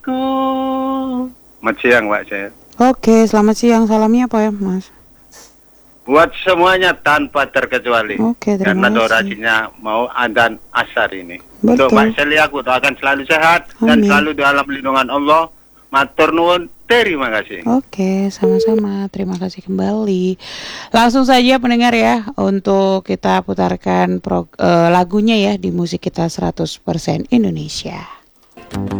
Selamat siang, Mbak saya. Oke, selamat siang. Salamnya apa ya, Mas? Buat semuanya tanpa terkecuali. Oke, Karena terima kasih. durasinya mau adzan asar ini. Betul. Untuk Mbak Seli aku doakan selalu sehat dan Amin. selalu dalam lindungan Allah. Matur nuwun, terima kasih. Oke, sama-sama. Terima kasih kembali. Langsung saja pendengar ya, untuk kita putarkan lagunya ya di musik kita 100% Indonesia.